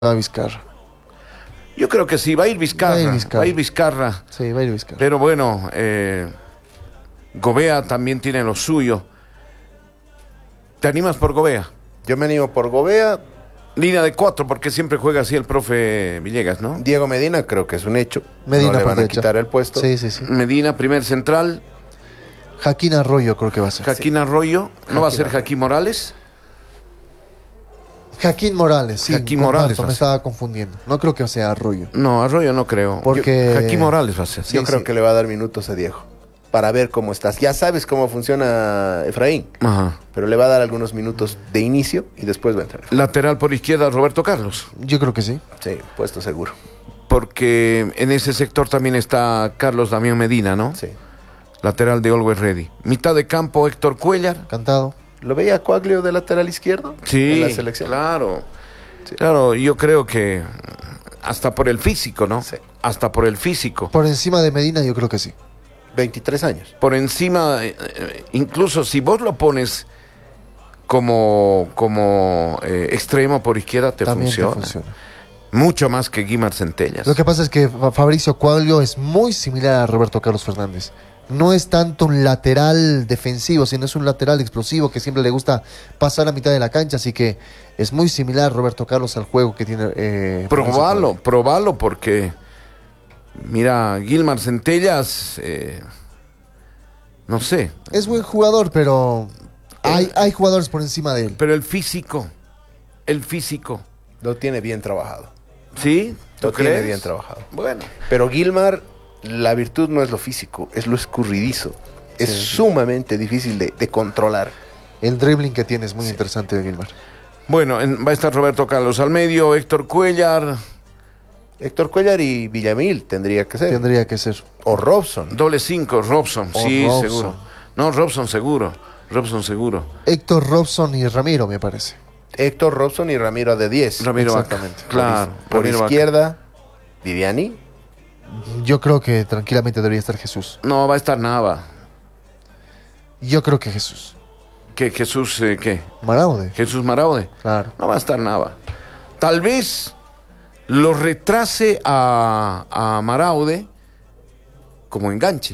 a Vizcarra. Yo creo que sí, va a ir Vizcarra. Va a ir Vizcarra. Sí, va a ir Vizcarra. Pero bueno, Gobea también tiene lo suyo. ¿Te animas por Gobea? Yo me animo por Gobea. Línea de 4, porque siempre juega así el profe Villegas, ¿no? Diego Medina creo que es un hecho. Medina no le por van a derecha. quitar el puesto. Sí, sí, sí. Medina, primer central. Jaquín Arroyo creo que va a ser. Jaquín Arroyo. ¿No va a ser Jaquín Morales? Jaquín Morales, sí. Jaquín Morales va a me ser. estaba confundiendo. No creo que sea Arroyo. No, Arroyo no creo. Porque- Jaquín Morales va a ser. Sí, Yo creo sí. que le va a dar minutos a Diego para ver cómo estás. Ya sabes cómo funciona Efraín, Ajá. pero le va a dar algunos minutos de inicio y después va a entrar. Lateral por izquierda, Roberto Carlos. Yo creo que sí. Sí, puesto seguro. Porque en ese sector también está Carlos Damián Medina, ¿no? Sí. Lateral de Always Ready. Mitad de campo, Héctor Cuellar. Cantado. ¿Lo veía Coaglio de lateral izquierdo? Sí, En la selección. claro. Claro, yo creo que hasta por el físico, ¿no? Sí. Hasta por el físico. Por encima de Medina yo creo que sí. 23 años. Por encima, incluso si vos lo pones como extremo por izquierda, te También funciona. te funciona. Mucho más que Guimar Centellas. Lo que pasa es que Fabricio Coaglio es muy similar a Roberto Carlos Fernández. No es tanto un lateral defensivo, sino es un lateral explosivo que siempre le gusta pasar a mitad de la cancha, así que es muy similar Roberto Carlos al juego que tiene. Fabricio Probalo, porque mira, Guilmar Centellas, no sé, Coaglio. Es buen jugador, pero hay jugadores por encima de él. pero el físico, Lo tiene bien trabajado. ¿sí? ¿Tú Lo tiene crees? bien trabajado. Bueno, Pero Gilmar, la virtud no es lo físico, es lo escurridizo. Es sumamente difícil de controlar. El dribbling que tiene es muy interesante de Gilmar. bueno, va a estar Roberto Carlos al medio, Héctor Cuellar, Héctor Cuellar y Villamil tendría que ser. Tendría que ser. O Robson. doble 5, Robson, sí, Robson. seguro. No, Robson seguro. Héctor Robson y Ramiro, me parece. Héctor Robson y Ramiro de 10. Ramiro Vaca, Exactamente. claro. Por Ramiro Vaca. izquierda, Viviani. Yo creo que tranquilamente debería estar Jesús. No, va a estar Nava. Yo creo que Jesús. ¿Qué, Jesús, qué? Maraude. Jesús Maraude. Claro. No va a estar Nava. Tal vez lo retrase a Maraude como enganche.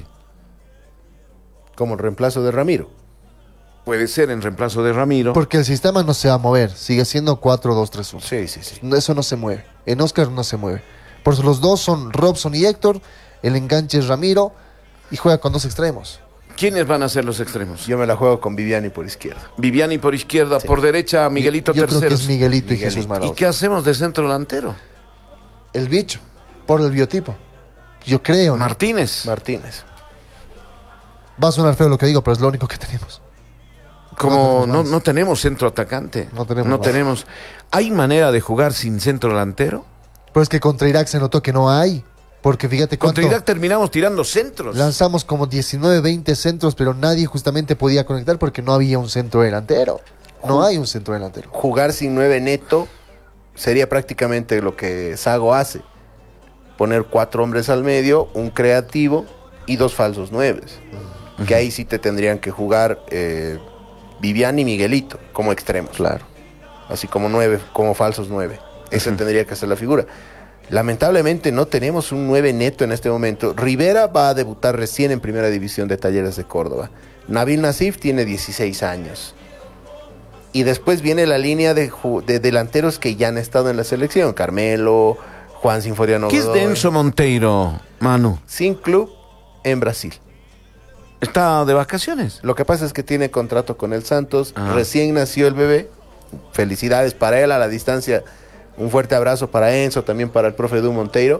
Como el reemplazo de Ramiro. Puede ser en reemplazo de Ramiro. Porque el sistema no se va a mover. Sigue siendo 4-2-3-1. Sí, sí, sí. Eso no se mueve. En Oscar no se mueve. Por eso los dos son Robson y Héctor. El enganche es Ramiro. Y juega con dos extremos. ¿Quiénes van a ser los extremos? Yo me la juego con Viviani por izquierda. Viviani por izquierda, por derecha Miguelito Yo creo que Terceros. es Miguelito y Miguelito. Jesús ¿Y Maraude. qué hacemos de centro delantero? El bicho. Por el biotipo. Yo creo. ¿no? Martínez. Martínez. Va a sonar feo lo que digo, pero es lo único que tenemos. Como No tenemos no tenemos centro atacante. No tenemos No más. tenemos. ¿Hay manera de jugar sin centro delantero? Pero es que contra Irak se notó que no hay. Porque fíjate cuánto... Contra Irak terminamos tirando centros. Lanzamos como 19, 20 centros, pero nadie justamente podía conectar porque no había un centro delantero. No hay un centro delantero. Jugar sin 9 neto sería prácticamente lo que Sago hace. Poner 4 hombres al medio, un creativo y 2 falsos 9. Que ahí sí te tendrían que jugar Viviani y Miguelito como extremos. Claro. Así como 9, como falsos 9. Esa tendría que ser la figura. Lamentablemente no tenemos un 9 neto en este momento. Rivera va a debutar recién en Primera División de Talleres de Córdoba. Nabil Nassif tiene 16 años. Y después viene la línea de delanteros que ya han estado en la selección. Carmelo, Juan Sinforiano ¿Qué es Godoy. de Enzo Monteiro, Manu? Sin club en Brasil. ¿Está de vacaciones? Lo que pasa es que tiene contrato con el Santos. Ah. Recién nació el bebé. Felicidades para él a la distancia. Un fuerte abrazo para Enzo, también para el profe Du Monteiro.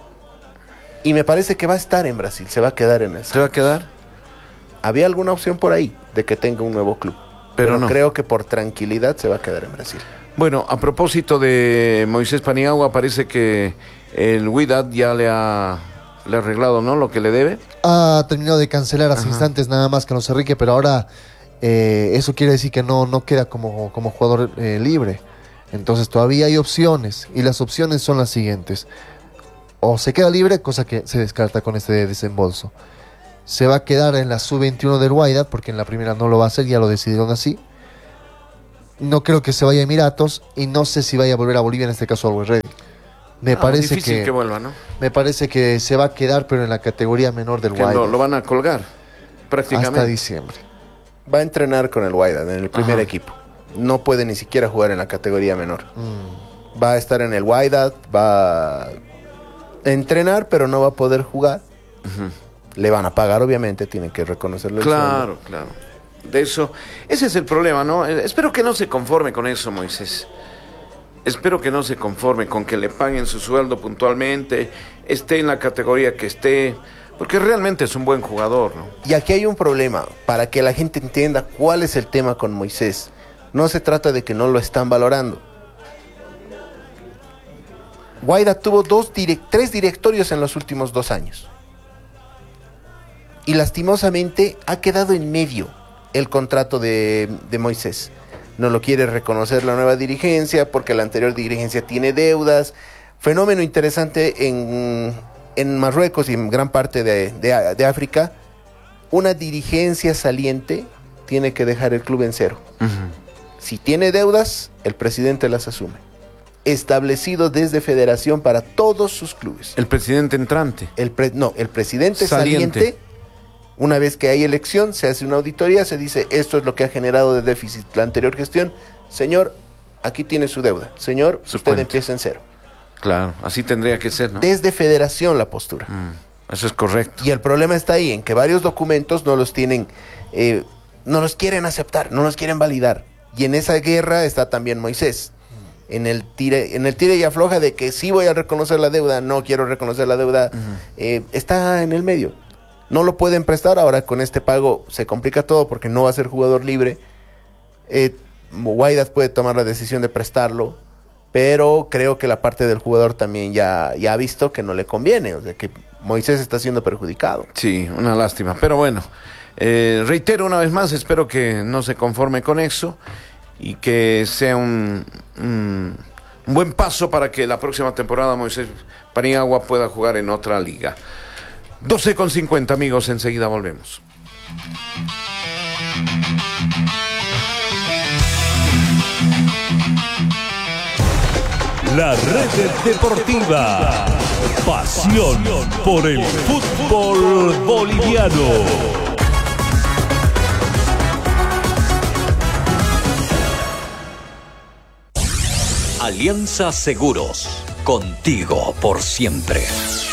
Y me parece que va a estar en Brasil, se va a quedar en eso. ¿Se va a quedar? Había alguna opción por ahí de que tenga un nuevo club. Pero no. Creo que por tranquilidad se va a quedar en Brasil. Bueno, a propósito de Moisés Paniagua, parece que el Wydad ya le ha arreglado, ¿no? Lo que le debe. Ha terminado de cancelar hace instantes nada más que Carlos Enrique, pero ahora eso quiere decir que no queda como jugador libre. Entonces todavía hay opciones y las opciones son las siguientes. O se queda libre, cosa que se descarta con este desembolso. Se va a quedar en la sub-21 del Wydad, porque en la primera no lo va a hacer, ya lo decidieron así. no creo que se vaya a Emiratos y no sé si vaya a volver a Bolivia, en este caso Always Ready. Me parece difícil que vuelva, ¿no? Me parece que se va a quedar, pero en la categoría menor del Que Wydad. lo van a colgar prácticamente. Hasta diciembre. Va a entrenar con el Wydad en el primer equipo. No puede ni siquiera jugar en la categoría menor. Va a estar en el Wydad, va a entrenar, pero no va a poder jugar. Le van a pagar, obviamente, tienen que reconocerlo. Claro. De eso, ese es el problema, ¿no? Espero que no se conforme con eso, Moisés. Espero que no se conforme con que le paguen su sueldo puntualmente, esté en la categoría que esté, porque realmente es un buen jugador, ¿no? Y aquí hay un problema, para que la gente entienda cuál es el tema con Moisés. No se trata de que no lo están valorando. Wydad tuvo 3 directorios en los últimos 2 años. Y lastimosamente ha quedado en medio el contrato de Moisés. No lo quiere reconocer la nueva dirigencia porque la anterior dirigencia tiene deudas. Fenómeno interesante en Marruecos y en gran parte de África. Una dirigencia saliente tiene que dejar el club en cero. Si tiene deudas, el presidente las asume. Establecido desde federación para todos sus clubes. El presidente entrante. El presidente saliente. Una vez que hay elección, se hace una auditoría, se dice, esto es lo que ha generado de déficit la anterior gestión. Señor, aquí tiene su deuda. Señor, usted empieza en cero. Claro, así tendría que ser, ¿no? Desde federación la postura. Eso es correcto. Y el problema está ahí, en que varios documentos no los tienen, no los quieren aceptar, no los quieren validar. Y en esa guerra está también Moisés. En el tire y afloja de que sí voy a reconocer la deuda, no quiero reconocer la deuda, está en el medio. No lo pueden prestar, ahora con este pago se complica todo porque no va a ser jugador libre. Wydad puede tomar la decisión de prestarlo, pero creo que la parte del jugador también ya ha visto que no le conviene, o sea que Moisés está siendo perjudicado. Sí, una lástima, pero bueno, reitero una vez más, espero que no se conforme con eso y que sea un buen paso para que la próxima temporada Moisés Paniagua pueda jugar en otra liga. 12:50, amigos, enseguida volvemos. La Red Deportiva. Pasión por el fútbol boliviano. Alianza Seguros. Contigo por siempre.